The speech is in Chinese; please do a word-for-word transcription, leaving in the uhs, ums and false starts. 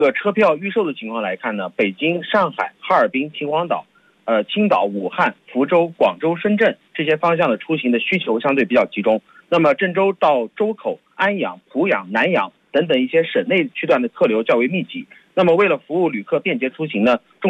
个车票预售的情况来看呢，北京、上海、哈尔滨、秦皇岛、呃青岛、武汉、福州、广州、深圳这些方向的出行的需求相对比较集中。那么郑州到周口、安阳、濮阳、南阳等等一些省内区段的客流较为密集。那么为了服务旅客便捷出行呢，中